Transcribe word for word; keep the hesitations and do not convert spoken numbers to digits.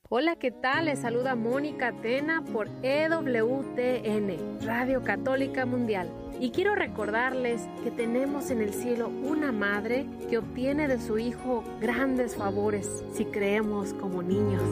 Hola, ¿qué tal? Les saluda Mónica Tena por E W T N, Radio Católica Mundial. Y quiero recordarles que tenemos en el cielo una madre que obtiene de su hijo grandes favores si creemos como niños.